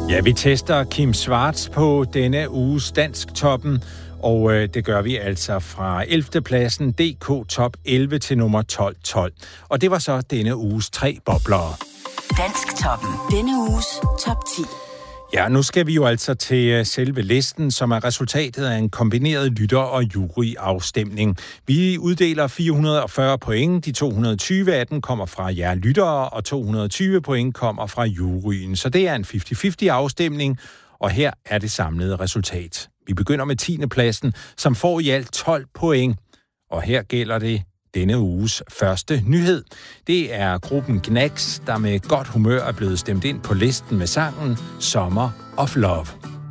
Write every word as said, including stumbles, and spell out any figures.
Ja, vi tester Kim Schwartz på denne uges Dansktoppen, og øh, det gør vi altså fra ellevte pladsen D K Top elleve til nummer tolv tolv. Og det var så denne uges tre boblere. Dansktoppen. Denne uges top ti. Ja, nu skal vi jo altså til selve listen, som er resultatet af en kombineret lytter- og juryafstemning. Vi uddeler fire hundrede og fyrre point. De to hundrede og tyve af dem kommer fra jer lyttere, og to hundrede og tyve point kommer fra juryen. Så det er en halvtreds halvtreds afstemning, og her er det samlede resultat. Vi begynder med tiende pladsen, som får i alt tolv point. Og her gælder det denne uges første nyhed. Det er gruppen Gnags, der med godt humør er blevet stemt ind på listen med sangen Summer of Love.